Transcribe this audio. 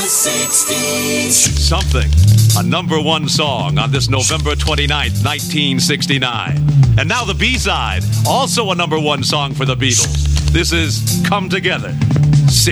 60s. Something, a number one song on this November 29th, 1969. And now the B-side, also a number one song for the Beatles. This is Come Together.